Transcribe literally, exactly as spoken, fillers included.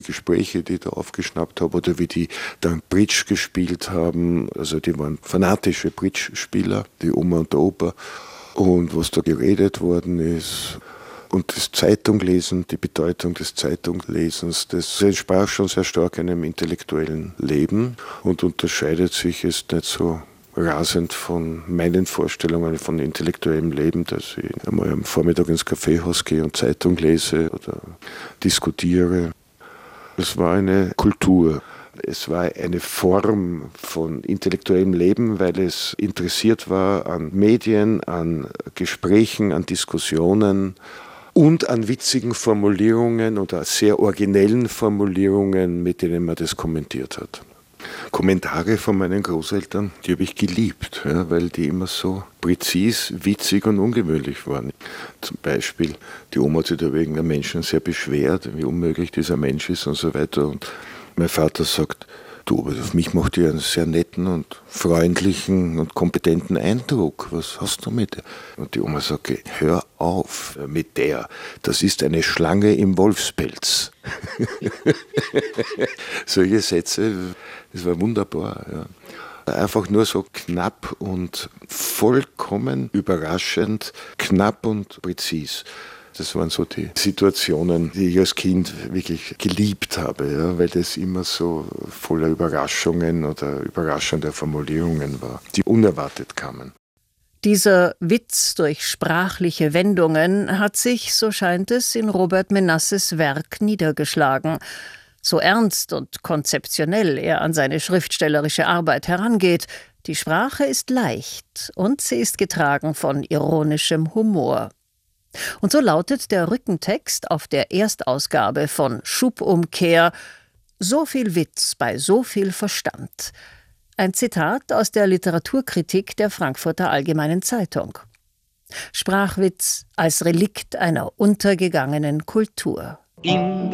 Gespräche, die ich da aufgeschnappt habe, oder wie die dann Bridge gespielt haben. Also die waren fanatische Bridge-Spieler, die Oma und der Opa. Und was da geredet worden ist. Und das Zeitunglesen, die Bedeutung des Zeitunglesens, das entsprach schon sehr stark einem intellektuellen Leben und unterscheidet sich jetzt nicht so rasend von meinen Vorstellungen von intellektuellem Leben, dass ich einmal am Vormittag ins Kaffeehaus gehe und Zeitung lese oder diskutiere. Es war eine Kultur. Es war eine Form von intellektuellem Leben, weil es interessiert war an Medien, an Gesprächen, an Diskussionen und an witzigen Formulierungen oder sehr originellen Formulierungen, mit denen man das kommentiert hat. Kommentare von meinen Großeltern, die habe ich geliebt, ja, weil die immer so präzis, witzig und ungewöhnlich waren. Zum Beispiel, die Oma hat sich da wegen einem Menschen sehr beschwert, wie unmöglich dieser Mensch ist und so weiter. Und mein Vater sagt, du, aber auf mich macht ihr einen sehr netten und freundlichen und kompetenten Eindruck. Was hast du mit der? Und die Oma sagt, okay, hör auf mit der. Das ist eine Schlange im Wolfspelz. Solche Sätze, das war wunderbar. Ja. Einfach nur so knapp und vollkommen überraschend, knapp und präzis. Das waren so die Situationen, die ich als Kind wirklich geliebt habe, ja, weil das immer so voller Überraschungen oder überraschender Formulierungen war, die unerwartet kamen. Dieser Witz durch sprachliche Wendungen hat sich, so scheint es, in Robert Menasses Werk niedergeschlagen. So ernst und konzeptionell er an seine schriftstellerische Arbeit herangeht, die Sprache ist leicht und sie ist getragen von ironischem Humor. Und so lautet der Rückentext auf der Erstausgabe von Schubumkehr: So viel Witz bei so viel Verstand. Ein Zitat aus der Literaturkritik der Frankfurter Allgemeinen Zeitung. Sprachwitz als Relikt einer untergegangenen Kultur. In